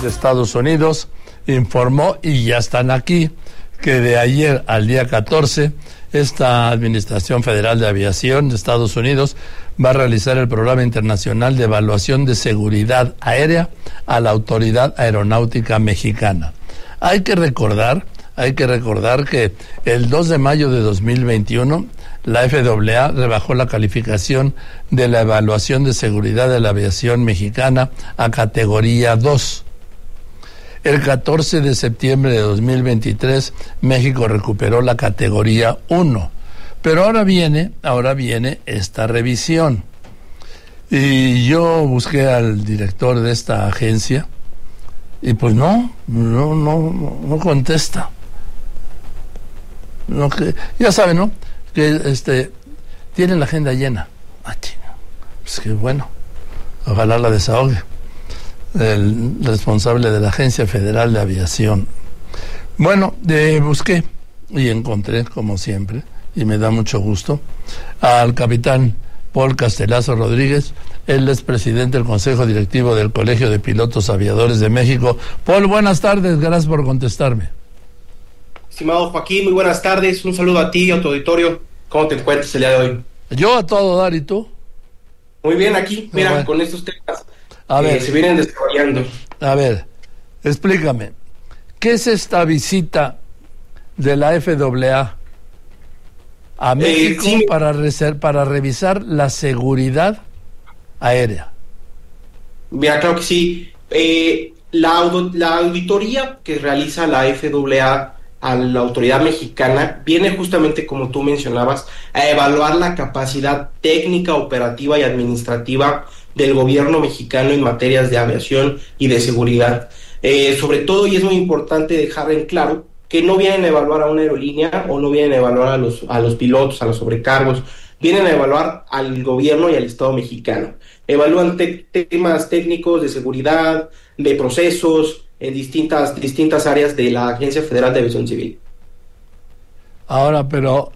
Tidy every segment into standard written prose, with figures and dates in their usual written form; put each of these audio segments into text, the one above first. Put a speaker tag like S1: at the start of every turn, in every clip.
S1: de Estados Unidos informó, y ya están aquí, que de ayer al día 14, esta Administración Federal de Aviación de Estados Unidos va a realizar el Programa Internacional de Evaluación de Seguridad Aérea a la Autoridad Aeronáutica Mexicana. Hay que recordar que el 2 de mayo de 2021, la FAA rebajó la calificación de la evaluación de seguridad de la aviación mexicana a categoría 2. El 14 de septiembre de 2023, México recuperó la categoría 1. Pero ahora viene esta revisión. Y yo busqué al director de esta agencia y pues no contesta. Ya saben, ¿no? Que tienen la agenda llena. Pues que bueno, ojalá la desahogue el responsable de la Agencia Federal de Aviación. Bueno, busqué y encontré, como siempre, y me da mucho gusto, al capitán Paul Castelazo Rodríguez. Él es presidente del Consejo Directivo del Colegio de Pilotos Aviadores de México. Paul, buenas tardes, gracias por contestarme.
S2: Estimado Joaquín, muy buenas tardes, un saludo a ti y a tu auditorio. ¿Cómo te encuentras el día de hoy?
S1: Yo a todo dar, ¿y tú?
S2: Muy bien, aquí, mira, bueno, con estos temas se vienen desarrollando.
S1: A ver, explícame, ¿qué es esta visita de la FAA a México para revisar la seguridad aérea?
S2: Mira, claro que sí. La auditoría que realiza la FAA a la autoridad mexicana viene justamente, como tú mencionabas, a evaluar la capacidad técnica, operativa y administrativa del gobierno mexicano en materias de aviación y de seguridad. Sobre todo, y es muy importante dejar en claro, que no vienen a evaluar a una aerolínea o no vienen a evaluar a los pilotos, a los sobrecargos, vienen a evaluar al gobierno y al Estado mexicano. Evalúan temas técnicos de seguridad, de procesos, en distintas áreas de la Agencia Federal de Aviación Civil.
S1: Ahora, pero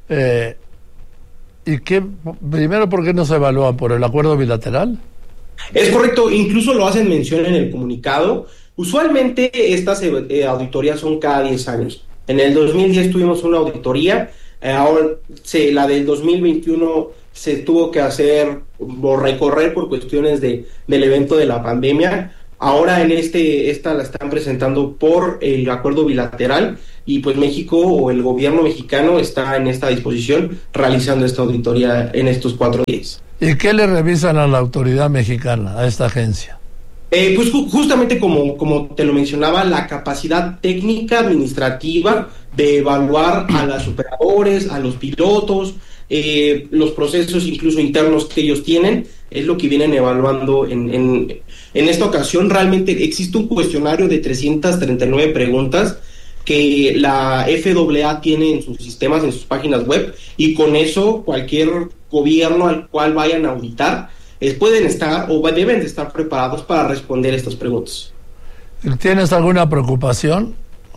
S1: ¿y qué? Primero, ¿por qué no se evalúan? ¿Por el acuerdo bilateral?
S2: Es correcto, incluso lo hacen mención en el comunicado. Usualmente estas auditorías son cada 10 años. En el 2010 tuvimos una auditoría, ahora la del 2021 se tuvo que hacer o recorrer por cuestiones del evento de la pandemia. Ahora en esta la están presentando por el acuerdo bilateral y pues México o el gobierno mexicano está en esta disposición realizando esta auditoría en estos 4 días.
S1: ¿Y qué le revisan a la autoridad mexicana, a esta agencia?
S2: Pues justamente como te lo mencionaba, la capacidad técnica administrativa de evaluar a los operadores, a los pilotos, los procesos incluso internos que ellos tienen, es lo que vienen evaluando en esta ocasión. Realmente existe un cuestionario de 339 preguntas que la FAA tiene en sus sistemas, en sus páginas web, y con eso cualquier gobierno al cual vayan a auditar pueden estar o deben de estar preparados para responder estas preguntas.
S1: ¿Tienes alguna preocupación?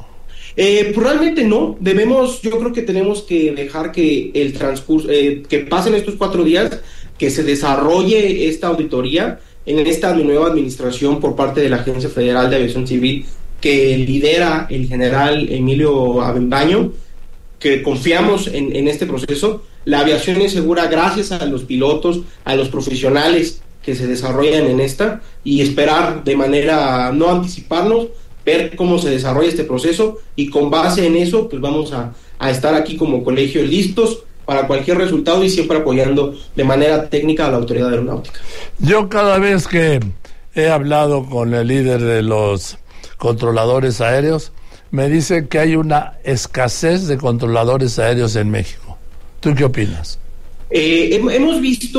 S2: Pues realmente no. Yo creo que tenemos que dejar que el transcurso, que pasen estos 4 días, que se desarrolle esta auditoría en esta nueva administración por parte de la Agencia Federal de Aviación Civil que lidera el general Emilio Avendaño, que confiamos en este proceso. La aviación es segura gracias a los pilotos, a los profesionales que se desarrollan en esta, y esperar de manera, no anticiparnos, ver cómo se desarrolla este proceso, y con base en eso pues vamos a estar aquí como colegio listos para cualquier resultado y siempre apoyando de manera técnica a la autoridad aeronáutica.
S1: Yo cada vez que he hablado con el líder de los controladores aéreos, me dice que hay una escasez de controladores aéreos en México. ¿Tú qué opinas?
S2: Hemos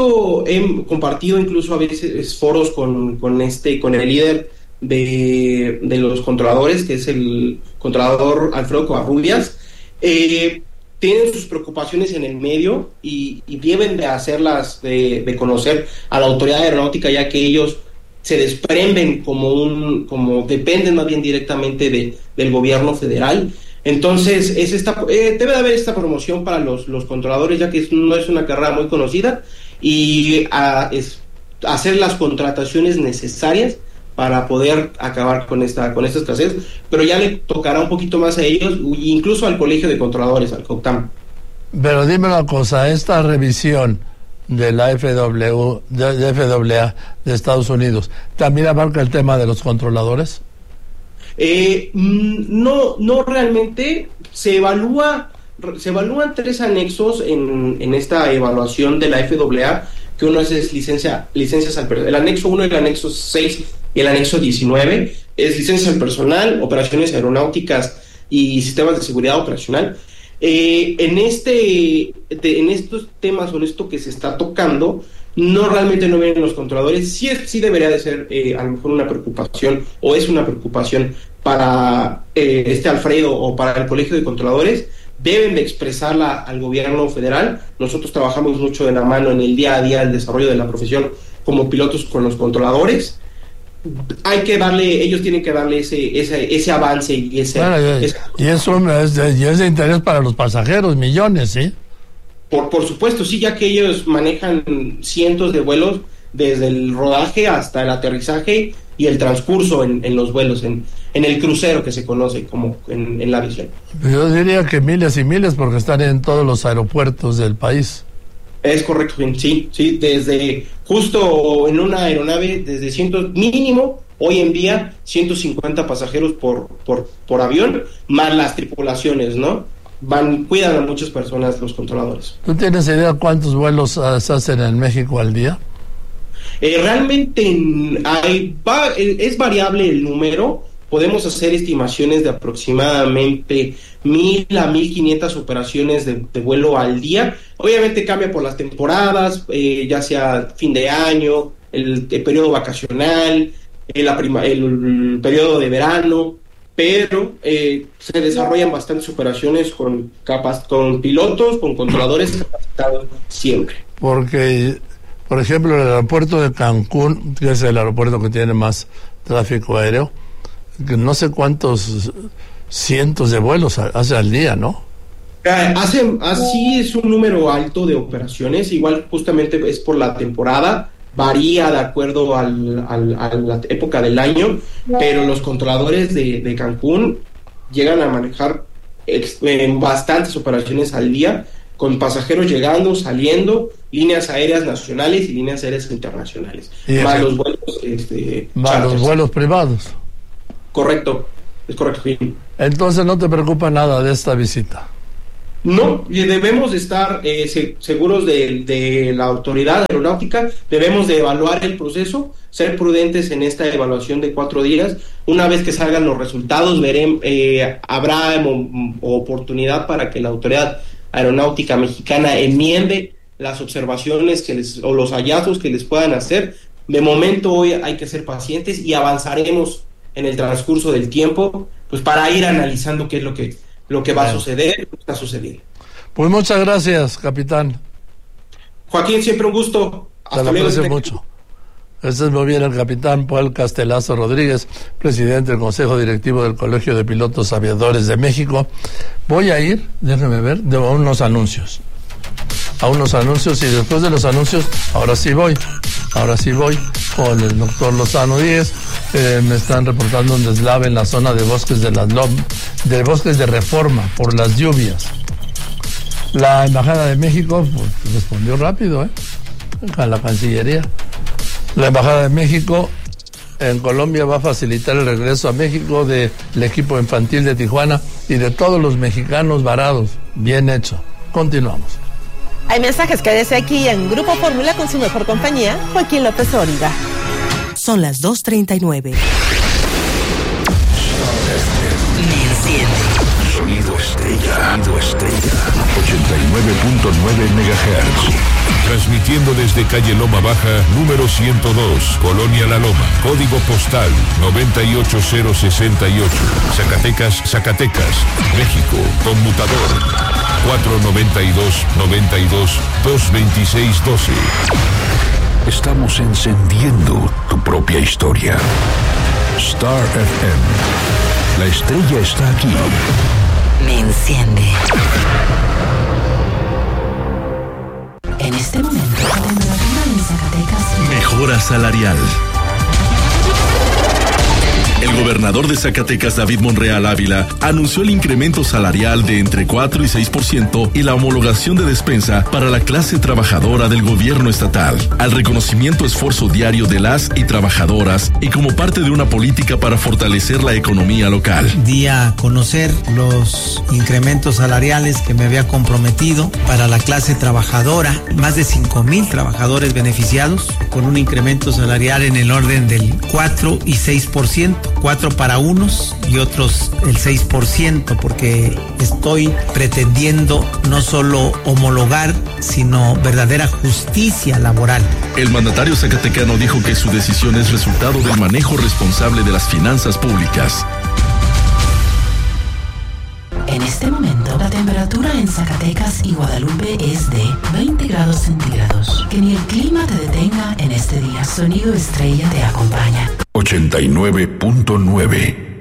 S2: compartido incluso a veces foros con el líder de los controladores, que es el controlador Alfredo Covarrubias. Tienen sus preocupaciones en el medio y deben de hacerlas, de conocer a la autoridad aeronáutica, ya que ellos se desprenden como dependen más bien directamente del gobierno federal. Entonces debe de haber esta promoción para los controladores, ya que no es una carrera muy conocida, y hacer las contrataciones necesarias para poder acabar con esta escasez, pero ya le tocará un poquito más a ellos, incluso al Colegio de Controladores, al COCTAM.
S1: Pero dime una cosa, esta revisión de la FAA de Estados Unidos, ¿también abarca el tema de los controladores?
S2: No realmente. Se evalúan 3 anexos en esta evaluación de la FAA, que uno es licencias al personal. El anexo 1, el anexo 6 y el anexo 19 es licencias al personal, operaciones aeronáuticas y sistemas de seguridad operacional. En estos temas o en esto que se está tocando, realmente no vienen los controladores. Sí debería de ser a lo mejor una preocupación, o es una preocupación para Alfredo o para el Colegio de Controladores. Deben de expresarla al gobierno federal. Nosotros trabajamos mucho de la mano en el día a día el desarrollo de la profesión como pilotos con los controladores. Ellos tienen que darle ese avance y ese...
S1: Bueno, y eso es de interés para los pasajeros, millones, ¿sí?
S2: Por supuesto, sí, ya que ellos manejan cientos de vuelos desde el rodaje hasta el aterrizaje y el transcurso en los vuelos, en el crucero que se conoce como en la aviación.
S1: Yo diría que miles y miles, porque están en todos los aeropuertos del país.
S2: Es correcto, sí, desde justo en una aeronave, desde mínimo, hoy en día, 150 pasajeros por avión, más las tripulaciones, ¿no? Cuidan a muchas personas los controladores.
S1: ¿Tú tienes idea cuántos vuelos se hacen en México al día?
S2: Realmente es variable el número. Podemos hacer estimaciones de aproximadamente 1,000 a 1,500 operaciones de vuelo al día. Obviamente cambia por las temporadas, ya sea fin de año, el periodo vacacional, el periodo de verano, pero se desarrollan bastantes operaciones con pilotos, con controladores capacitados siempre.
S1: Porque, por ejemplo, el aeropuerto de Cancún, que es el aeropuerto que tiene más tráfico aéreo, que no sé cuántos cientos de vuelos hace al día, ¿no?
S2: Así es un número alto de operaciones, igual justamente es por la temporada, varía de acuerdo a la época del año, pero los controladores de Cancún llegan a manejar bastantes operaciones al día, con pasajeros llegando, saliendo, líneas aéreas nacionales y líneas aéreas internacionales, más los vuelos
S1: los vuelos privados.
S2: Correcto, es correcto.
S1: Entonces no te preocupa nada de esta visita.
S2: No, debemos de estar seguros de la autoridad aeronáutica, debemos de evaluar el proceso, ser prudentes en esta evaluación de 4 días. Una vez que salgan los resultados, habrá oportunidad para que la autoridad aeronáutica mexicana enmiende las observaciones o los hallazgos que les puedan hacer. De momento hoy hay que ser pacientes y avanzaremos en el transcurso del tiempo, pues para ir analizando qué es lo que va a suceder, lo que está sucediendo.
S1: Pues muchas gracias, capitán.
S2: Joaquín, siempre un gusto.
S1: Te lo aprecio mucho. Este es muy bien el capitán Paul Castelazo Rodríguez, presidente del Consejo Directivo del Colegio de Pilotos Aviadores de México. Voy a ir, déjeme ver, a unos anuncios y después de los anuncios, ahora sí voy con el doctor Lozano Díez. Me están reportando un deslave en la zona de bosques de bosques de Reforma por las lluvias. La Embajada de México pues, respondió rápido, a la Cancillería. La Embajada de México en Colombia va a facilitar el regreso a México del equipo infantil de Tijuana y de todos los mexicanos varados. Bien hecho. Continuamos.
S3: Hay mensajes, quédese aquí en Grupo Fórmula con su mejor compañía, Joaquín López Origa. Son las 2:39.
S4: Sonido Estrella. 89.9 MHz. Transmitiendo desde calle Loma Baja, número 102, Colonia La Loma. Código postal 98068. Zacatecas, México. Conmutador 492-92-226-12. Estamos encendiendo tu propia historia. Star FM. La estrella está aquí.
S5: Me enciende. En este momento, la temperatura en Zacatecas.
S6: Mejora salarial. gobernador de Zacatecas, David Monreal Ávila, anunció el incremento salarial de entre 4 y 6% y la homologación de despensa para la clase trabajadora del gobierno estatal, al reconocimiento esfuerzo diario de las y trabajadoras y como parte de una política para fortalecer la economía local.
S7: Di a conocer los incrementos salariales que me había comprometido para la clase trabajadora, más de 5,000 trabajadores beneficiados, con un incremento salarial en el orden del 4 y 6%, 4 para unos y otros el 6%, porque estoy pretendiendo no solo homologar, sino verdadera justicia laboral.
S6: El mandatario zacatecano dijo que su decisión es resultado del manejo responsable de las finanzas públicas.
S5: En este momento, la temperatura en Zacatecas y Guadalupe es de 20 grados centígrados. Que ni el clima te detenga en este día. Sonido Estrella te acompaña.
S4: 89.9